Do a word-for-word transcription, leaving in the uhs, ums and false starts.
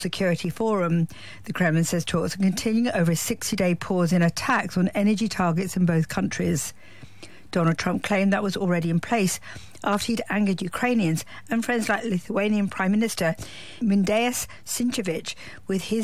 Security Forum. The Kremlin says talks are continuing over a sixty-day pause in attacks on energy targets in both countries. Donald Trump claimed that was already in place after he'd angered Ukrainians and friends like Lithuanian Prime Minister Mindaugas Sinkevičius with his